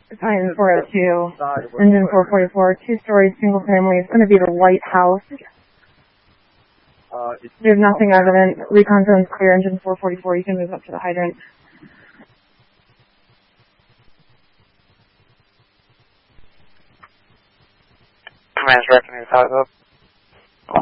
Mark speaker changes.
Speaker 1: Titan 402, engine 444, 2-story, single family. It's going to be the White House. There's nothing evident. Recon zone's clear, engine 444. You can move up to the hydrant.
Speaker 2: Command's recommended 5 up.